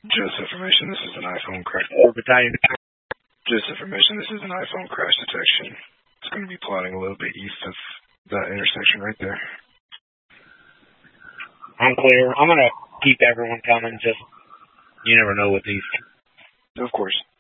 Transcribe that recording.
Just information, this is an iPhone crash. Battalion. Just information, this is an iPhone crash detection. It's going to be plotting a little bit east of that intersection right there. I'm clear. I'm going to keep everyone coming. Just, you never know with these. Of course.